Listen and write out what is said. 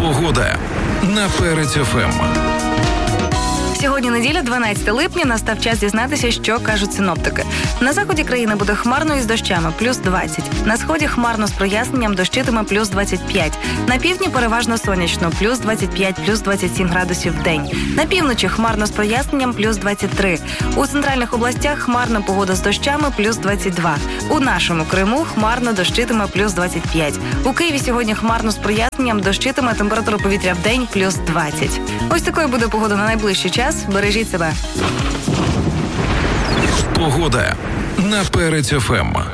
Погода на Перець ФМ. Сьогодні неділя, 12 липня, настав час дізнатися, що кажуть синоптики. На заході країни буде хмарно із дощами, плюс 20. На сході хмарно з проясненням, дощитиме плюс 25. На півдні переважно сонячно, плюс 25, плюс 27 градусів в день. На півночі хмарно з проясненням, плюс 23. У центральних областях хмарна погода з дощами, плюс 22. У нашому Криму хмарно дощитиме плюс 25. У Києві сьогодні хмарно з проясненням, дощитиме, температура повітря в день плюс 20. Ось такою буде погода на найближчий час. Бережіть себе. Погода на Перець ФМ.